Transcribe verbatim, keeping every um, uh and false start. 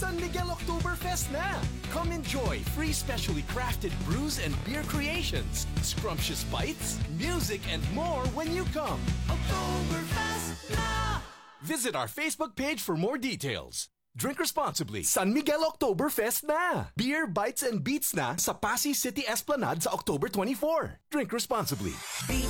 San Miguel Oktoberfest na! Come enjoy free specially crafted brews and beer creations, scrumptious bites, music, and more when you come. Oktoberfest na! Visit our Facebook page for more details. Drink responsibly. San Miguel Oktoberfest na! Beer, bites, and beats na sa Pasay City Esplanade sa October twenty-fourth. Drink responsibly.